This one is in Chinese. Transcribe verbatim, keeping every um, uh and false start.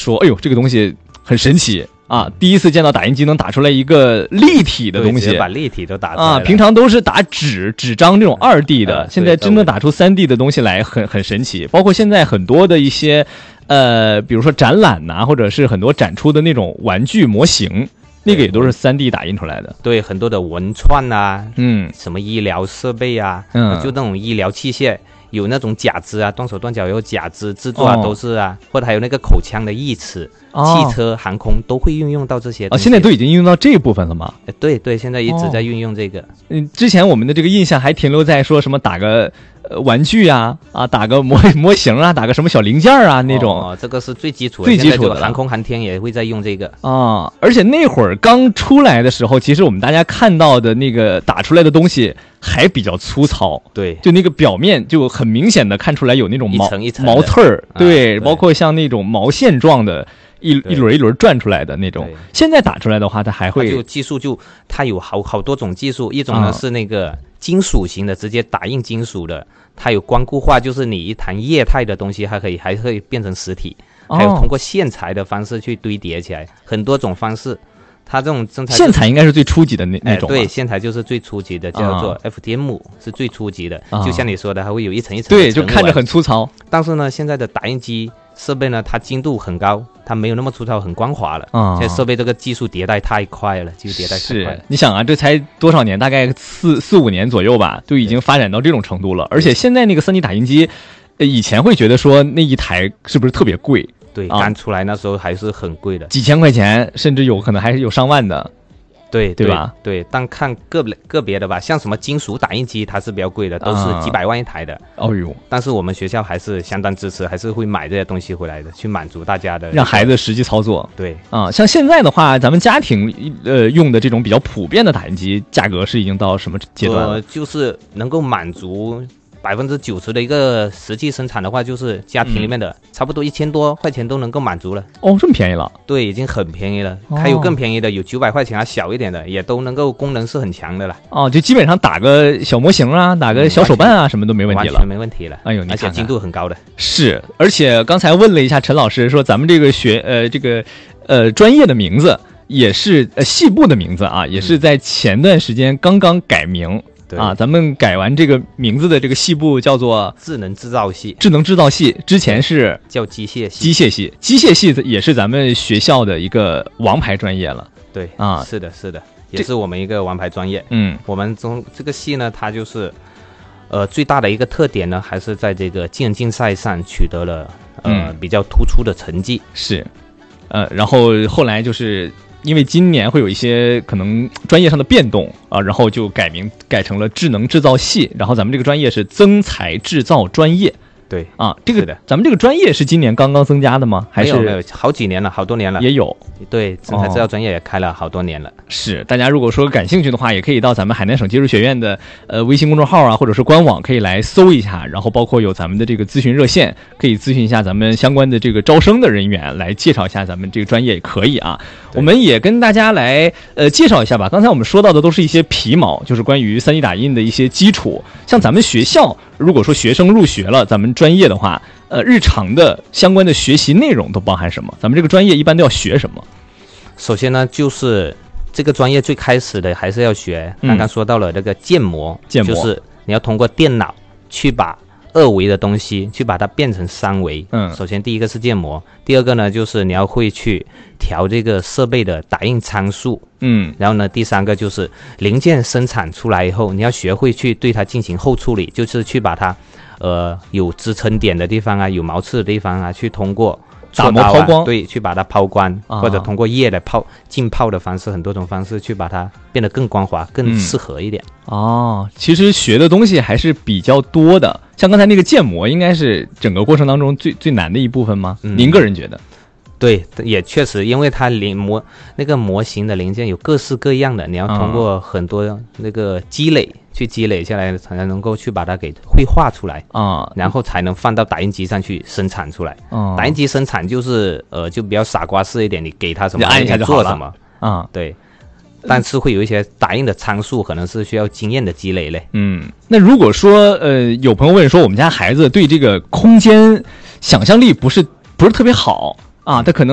说，哎呦，这个东西很神奇啊！第一次见到打印机能打出来一个立体的东西， 把立体都打出来啊！平常都是打纸纸张这种二 D 的， 嗯、 现在真的打出三 D 的东西来，很很神奇。包括现在很多的一些呃，比如说展览呐、啊，或者是很多展出的那种玩具模型。那个也都是三 D 打印出来的， 对，很多的文创啊， 嗯， 什么医疗设备啊， 嗯， 就那种医疗器械，有那种假肢啊，断手断脚有假肢制作啊，哦、都是啊，或者还有那个口腔的义齿，哦、汽车、航空都会运用到这些东西。 哦，现在都已经运用到这一部分了吗？ 对对，现在一直在运用这个。 嗯、哦，之前我们的这个印象还停留在说什么打个。呃，玩具啊，啊，打个模模型啊，打个什么小零件啊，那种。 哦，这个是最基础的， 最基础的。 航空航天也会在用这个啊，而且那会儿刚出来的时候，其实我们大家看到的那个打出来的东西还比较粗糙， 对， 就那个表面就很明显的看出来有那种毛一层一层毛刺儿， 啊， 对，包括像那种毛线状的。一一轮一轮转出来的那种，现在打出来的话，它还会它就技术就它有好好多种技术，一种呢、嗯、是那个金属型的，直接打印金属的，它有光固化，就是你一谈液态的东西，它可以还可以变成实体，哦、还有通过线材的方式去堆叠起来，很多种方式。它这种正材线材应该是最初级的那那种、 哎，对，线材就是最初级的，叫做 F D M、啊、是最初级的、啊，就像你说的，还会有一层一层的， 对，就看着很粗糙。 但是呢，现在的打印机设备呢，它精度很高，它没有那么粗糙，很光滑了。啊，现在设备这个技术迭代太快了，技术迭代太快了。 是，你想啊，这才多少年？大概四四五年左右吧，就已经发展到这种程度了。而且现在那个三 D 打印机，呃，以前会觉得说那一台是不是特别贵？ 对，刚、啊、出来那时候还是很贵的， 几千块钱，甚至有可能还是有上万的。 对对吧？ 对，但看个别个别的吧，像什么金属打印机，它是比较贵的，都是几百万一台的。 哦呦！ 但是我们学校还是相当支持，还是会买这些东西回来的，去满足大家的， 让孩子实际操作。 对啊，像现在的话，咱们家庭呃用的这种比较普遍的打印机，价格是已经到什么阶段了？ 呃，就是能够满足百分之九十的一个实际生产的话，就是家庭里面的、嗯、差不多一千多块钱都能够满足了。 哦，这么便宜了？ 对，已经很便宜了。哦、还有更便宜的，有九百块钱还小一点的，也都能够功能是很强的了。 哦，就基本上打个小模型啊，打个小手办啊，嗯、什么都没问题了， 完全没问题了。 哎呦，你看看， 而且精度很高的。 是，而且刚才问了一下陈老师，说咱们这个学呃这个呃专业的名字也是呃系部的名字啊，也是在前段时间刚刚改名。嗯啊，咱们改完这个名字的这个系部叫做智能制造系， 智能制造系之前是叫机械系， 机械系，机械系也是咱们学校的一个王牌专业了。 对啊， 是的，是的，也是我们一个王牌专业。 嗯， 我们中这个系呢，它就是呃最大的一个特点呢，还是在这个技能竞赛上取得了呃、嗯、比较突出的成绩。 是，呃，然后后来就是。因为今年会有一些可能专业上的变动啊，然后就改名改成了智能制造系，然后咱们这个专业是增材制造专业。 对啊，这个咱们这个专业是今年刚刚增加的吗？还是没有没有好几年了，好多年了也有。 对，增材制造专业也开了好多年了。哦、 是，大家如果说感兴趣的话，也可以到咱们海南省技术学院的呃微信公众号啊，或者是官网，可以来搜一下，然后包括有咱们的这个咨询热线，可以咨询一下咱们相关的这个招生的人员，来介绍一下咱们这个专业也可以啊。我们也跟大家来呃介绍一下吧。刚才我们说到的都是一些皮毛，就是关于三 D 打印的一些基础。像咱们学校，如果说学生入学了，咱们专业的话，呃，日常的相关的学习内容都包含什么？咱们这个专业一般都要学什么？ 首先呢，就是这个专业最开始的还是要学，刚刚说到了这个建模， 建模就是你要通过电脑去把二维的东西去把它变成三维。 嗯， 首先第一个是建模，第二个呢就是你要会去调这个设备的打印参数。 嗯， 然后呢第三个就是零件生产出来以后，你要学会去对它进行后处理，就是去把它呃有支撑点的地方啊，有毛刺的地方啊，去通过打磨抛光， 对，去把它抛光、啊，或者通过液的泡浸泡的方式，很多种方式去把它变得更光滑、更适合一点。 嗯、哦，其实学的东西还是比较多的。像刚才那个建模，应该是整个过程当中最最难的一部分吗？嗯、您个人觉得？ 对，也确实，因为它零模那个模型的零件有各式各样的，你要通过很多那个积累。嗯去积累下来，才能够去把它给绘画出来啊、 嗯，然后才能放到打印机上去生产出来。 嗯、 打印机生产就是呃，就比较傻瓜式一点，你给它什么， 按一下就好了。 做什么啊、嗯？ 对。但是会有一些打印的参数，可能是需要经验的积累嘞。 嗯，那如果说呃，有朋友问说，我们家孩子对这个空间想象力不是不是特别好啊，他可能。